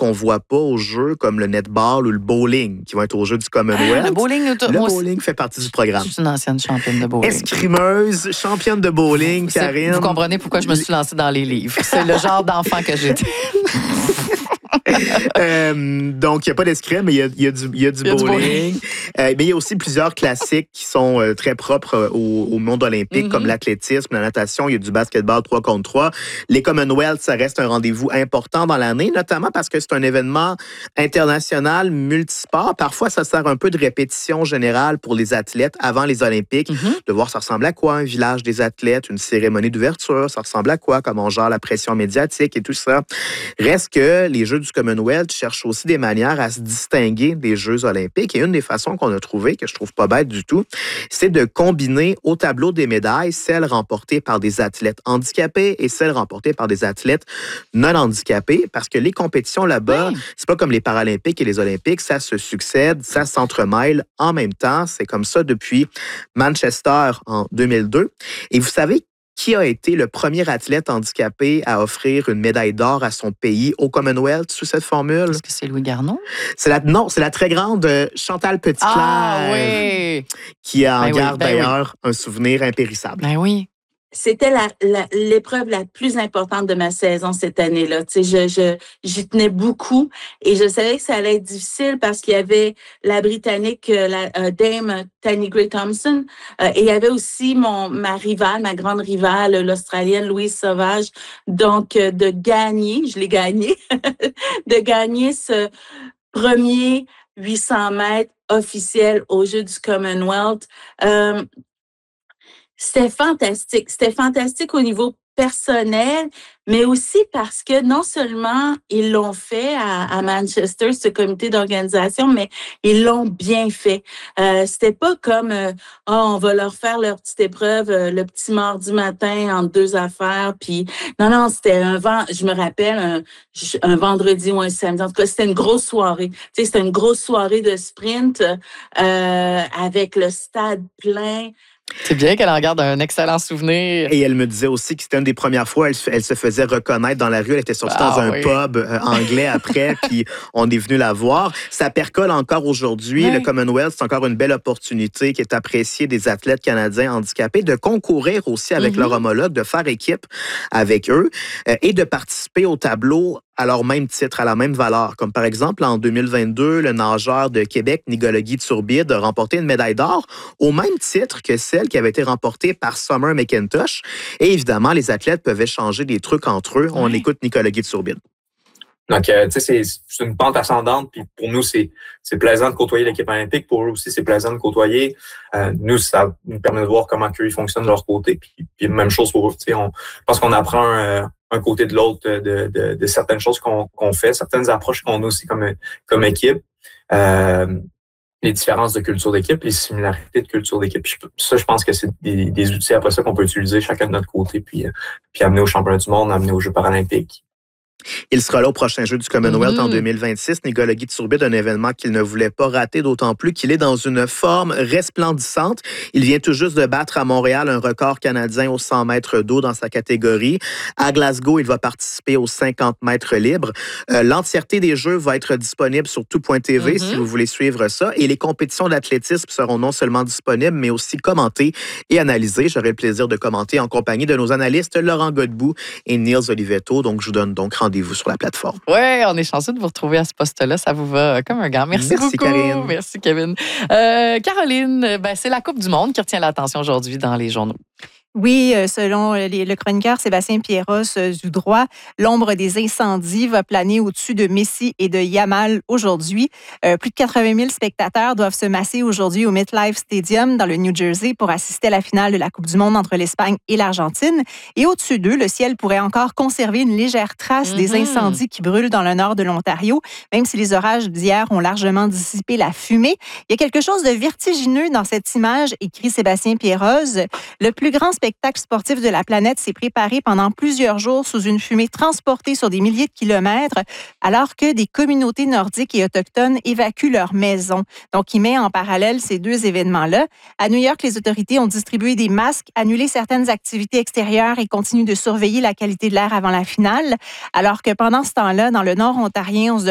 qu'on voit pas aux Jeux comme le netball ou le bowling qui vont être aux Jeux du Commonwealth. Le bowling, le bowling fait partie du programme. Je suis une ancienne championne de bowling. Escrimeuse, championne de bowling, Karine. Vous comprenez pourquoi je me suis lancée dans les livres. C'est le genre d'enfant que j'étais. Donc, il n'y a pas d'escrime, mais il y a du bowling. Mais il y a aussi plusieurs classiques qui sont très propres au monde olympique, comme l'athlétisme, la natation, il y a du basketball 3 contre 3. Les Commonwealth, ça reste un rendez-vous important dans l'année, notamment parce que c'est un événement international multisport. Parfois, ça sert un peu de répétition générale pour les athlètes avant les Olympiques, de voir ça ressemble à quoi un village des athlètes, une cérémonie d'ouverture, ça ressemble à quoi, comment on gère la pression médiatique et tout ça. Reste que les Jeux du Commonwealth cherchent aussi des manières à se distinguer des Jeux olympiques. Et une des façons qu'on a trouvées, que je trouve pas bête du tout, c'est de combiner au tableau des médailles celles remportées par des athlètes handicapés et celles remportées par des athlètes non handicapés, parce que les compétitions là-bas, c'est pas comme les Paralympiques et les Olympiques, ça se succède, ça s'entremêle en même temps. C'est comme ça depuis Manchester en 2002. Et vous savez qui a été le premier athlète handicapé à offrir une médaille d'or à son pays au Commonwealth sous cette formule? Est-ce que c'est Louis Garneau? Non, c'est la très grande Chantal Petitclerc qui en garde d'ailleurs un souvenir impérissable. Ben oui. C'était l'épreuve la plus importante de ma saison cette année-là. Tu sais, j'y tenais beaucoup et je savais que ça allait être difficile parce qu'il y avait la Britannique, Dame Tahnée Gray-Thompson, et il y avait aussi ma rivale, ma grande rivale, l'Australienne Louise Sauvage. Donc, de gagner, je l'ai gagné, de gagner ce premier 800 mètres officiel aux Jeux du Commonwealth. C'était fantastique. C'était fantastique au niveau personnel, mais aussi parce que non seulement ils l'ont fait à Manchester, ce comité d'organisation, mais ils l'ont bien fait. C'était pas comme on va leur faire leur petite épreuve le petit mardi matin entre deux affaires. Puis non, c'était je me rappelle un vendredi ou un samedi. En tout cas, c'était une grosse soirée. Tu sais, c'était une grosse soirée de sprint avec le stade plein. C'est bien qu'elle en garde un excellent souvenir. Et elle me disait aussi que c'était une des premières fois elle se faisait reconnaître dans la rue. Elle était sortie dans un pub anglais après, puis on est venu la voir. Ça percole encore aujourd'hui. Le Commonwealth, c'est encore une belle opportunité qui est appréciée des athlètes canadiens handicapés de concourir aussi avec leur homologue, de faire équipe avec eux et de participer au tableau à leur même titre, à la même valeur. Comme par exemple, en 2022, le nageur de Québec, Nicolae Turbide, a remporté une médaille d'or au même titre que celle qui avait été remportée par Summer McIntosh. Et évidemment, les athlètes peuvent échanger des trucs entre eux. On écoute Nicolae Turbide. Donc, tu sais, c'est une pente ascendante. Puis pour nous, c'est plaisant de côtoyer l'équipe olympique. Pour eux aussi, c'est plaisant de côtoyer. Nous, ça nous permet de voir comment ils fonctionnent de leur côté. Puis même chose pour eux. Tu sais, je pense qu'on apprend un côté de l'autre de certaines choses qu'on fait, certaines approches qu'on a aussi comme équipe. Les différences de culture d'équipe, les similarités de culture d'équipe. Ça, je pense que c'est des outils après ça qu'on peut utiliser chacun de notre côté, puis amener aux championnats du monde, amener aux Jeux paralympiques. Il sera là au prochain Jeu du Commonwealth en 2026. Nicolae Turbide, un événement qu'il ne voulait pas rater, d'autant plus qu'il est dans une forme resplendissante. Il vient tout juste de battre à Montréal un record canadien aux 100 mètres d'eau dans sa catégorie. À Glasgow, il va participer aux 50 mètres libres. L'entièreté des Jeux va être disponible sur tout.tv si vous voulez suivre ça. Et les compétitions d'athlétisme seront non seulement disponibles, mais aussi commentées et analysées. J'aurai le plaisir de commenter en compagnie de nos analystes Laurent Godbout et Niels Olivetto. Donc, je vous donne rendez-vous sur la plateforme. Oui, on est chanceux de vous retrouver à ce poste-là. Ça vous va comme un gant. Merci beaucoup. Karine. Merci, Kevin. Caroline, c'est la Coupe du monde qui retient l'attention aujourd'hui dans les journaux. Oui, selon le chroniqueur Sébastien Pierros du Droit, l'ombre des incendies va planer au-dessus de Messi et de Yamal aujourd'hui. Plus de 80 000 spectateurs doivent se masser aujourd'hui au MetLife Stadium dans le New Jersey pour assister à la finale de la Coupe du monde entre l'Espagne et l'Argentine. Et au-dessus d'eux, le ciel pourrait encore conserver une légère trace des incendies qui brûlent dans le nord de l'Ontario, même si les orages d'hier ont largement dissipé la fumée. Il y a quelque chose de vertigineux dans cette image, écrit Sébastien Pierros. Le plus grand spectacle sportif de la planète s'est préparé pendant plusieurs jours sous une fumée transportée sur des milliers de kilomètres, alors que des communautés nordiques et autochtones évacuent leurs maisons. Donc, il met en parallèle ces deux événements-là. À New York, les autorités ont distribué des masques, annulé certaines activités extérieures et continuent de surveiller la qualité de l'air avant la finale, alors que pendant ce temps-là, dans le nord ontarien, on se